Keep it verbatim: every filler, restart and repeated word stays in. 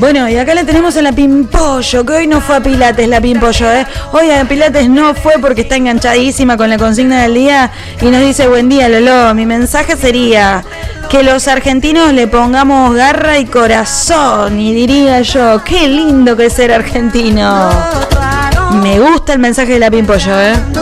Bueno, y acá le tenemos a la Pimpollo, que hoy no fue a Pilates la Pimpollo, ¿eh? Hoy a Pilates no fue porque está enganchadísima con la consigna del día y nos dice: buen día, Lolo. Mi mensaje sería que los argentinos le pongamos garra y corazón. Y diría yo, qué lindo que es ser argentino. Me gusta el mensaje de la Pimpollo, ¿eh?